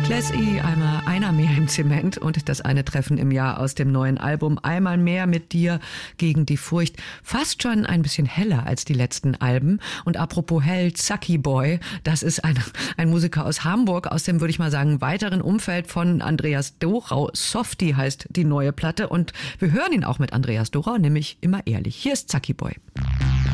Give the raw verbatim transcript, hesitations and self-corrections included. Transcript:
Classy, einmal einer mehr im Zement und das eine Treffen im Jahr aus dem neuen Album Einmal mehr mit dir gegen die Furcht. Fast schon ein bisschen heller als die letzten Alben. Und apropos hell, Zacki Boy, das ist ein, ein Musiker aus Hamburg, aus dem, würde ich mal sagen, weiteren Umfeld von Andreas Dorau. Softie heißt die neue Platte und wir hören ihn auch mit Andreas Dorau, nämlich Immer ehrlich. Hier ist Zacki Boy.